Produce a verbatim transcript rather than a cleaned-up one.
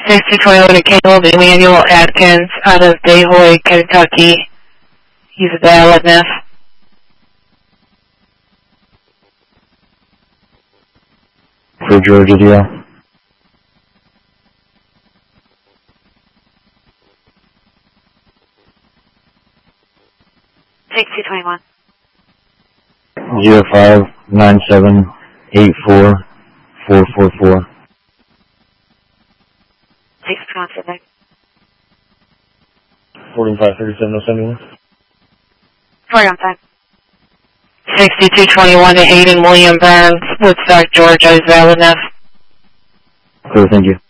sixty twenty-one to Caleb Emmanuel Atkins out of Bayhoy, Kentucky. He's a validness. For Georgia deal. sixty twenty-one. Zero five nine seven eight four four four four. six twenty-one. Forty-five thirty-seven oh seventy-one. forty-five. sixty-two twenty-one to Hayden William Burns, Woodstock, Georgia, is validness. Cool, thank you.